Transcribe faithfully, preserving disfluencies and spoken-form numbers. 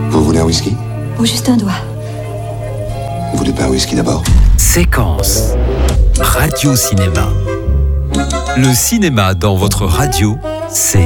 Vous voulez un whisky? Oh, juste un doigt. Vous voulez pas un whisky d'abord? Séquence Radio Cinéma. Le cinéma dans votre radio, c'est